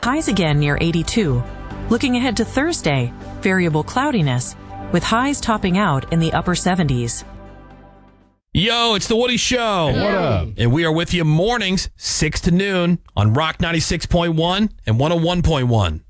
Highs again near 82. Looking ahead to Thursday, variable cloudiness, with highs topping out in the upper 70s. Yo, it's the Woody Show. What up? And we are with you mornings, 6 to noon on Rock 96.1 and 101.1.